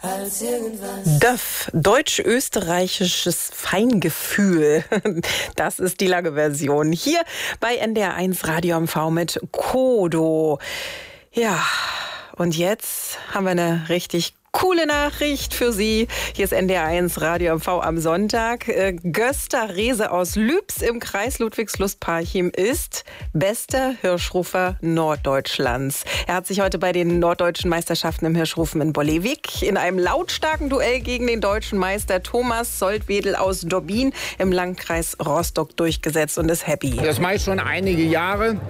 DÖFF, deutsch-österreichisches Feingefühl. Das ist die lange Version. Hier bei NDR1 Radio MV mit Kodo. Ja, und jetzt haben wir eine richtig coole Nachricht für Sie. Hier ist NDR1 Radio MV am Sonntag. Gösta Rehse aus Lübs im Kreis Ludwigslust-Parchim ist bester Hirschrufer Norddeutschlands. Er hat sich heute bei den norddeutschen Meisterschaften im Hirschrufen in Bollewig in einem lautstarken Duell gegen den deutschen Meister Thomas Soldwedel aus Dobbin im Landkreis Rostock durchgesetzt und ist happy. Das mache ich schon einige Jahre.